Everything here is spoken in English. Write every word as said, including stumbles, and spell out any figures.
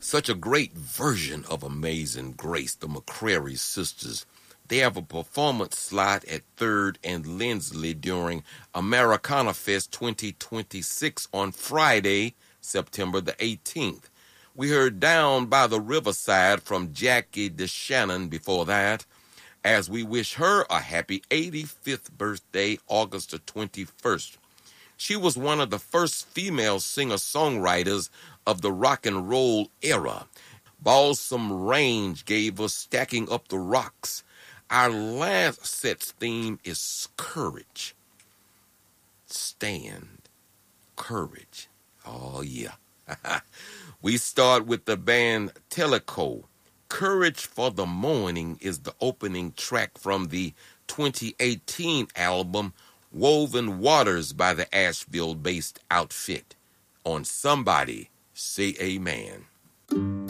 Such a great version of Amazing Grace, the McCrary sisters. They have a performance slot at third and Lindsley during Americana Fest twenty twenty-six on Friday, September the eighteenth. We heard Down by the Riverside from Jackie DeShannon before that, as we wish her a happy eighty-fifth birthday, August the twenty-first. She was one of the first female singer-songwriters of the rock and roll era. Balsam Range gave us Stacking Up the Rocks. Our last set's theme is courage. Stand. Courage. Oh, yeah. We start with the band Teleco. Courage for the Morning is the opening track from the twenty eighteen album Woven Waters by the Asheville-based outfit. On Somebody Say Amen.